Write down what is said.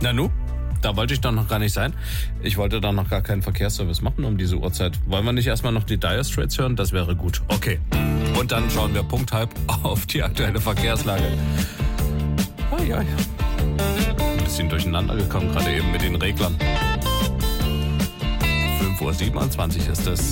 Na nu, da wollte ich doch noch gar nicht sein. Ich wollte doch noch gar keinen Verkehrsservice machen um diese Uhrzeit. Wollen wir nicht erstmal noch die Dire Straits hören? Das wäre gut. Okay. Und dann schauen wir Punkt halb auf die aktuelle Verkehrslage. Ein bisschen durcheinander gekommen, gerade eben mit den Reglern. 5:27 Uhr ist es.